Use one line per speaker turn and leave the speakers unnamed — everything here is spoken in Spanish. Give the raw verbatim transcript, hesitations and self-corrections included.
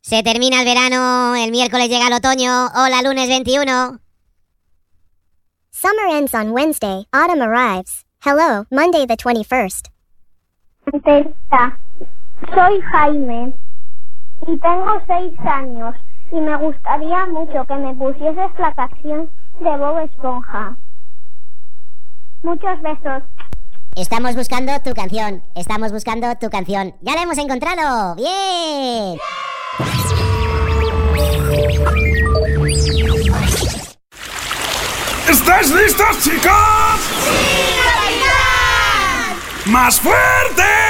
Se termina el verano, el miércoles llega el otoño. Hola, lunes veintiuno.
Summer ends on Wednesday, autumn arrives. Hello, Monday the twenty-first.
Contesta. Soy Jaime y tengo seis años y me gustaría mucho que me pusieses la canción de Bob Esponja. Muchos besos.
Estamos buscando tu canción, estamos buscando tu canción. ¡Ya la hemos encontrado! ¡Bien!
¿Estáis listos, chicos?
¡Sí, capitán!
¡Más fuerte!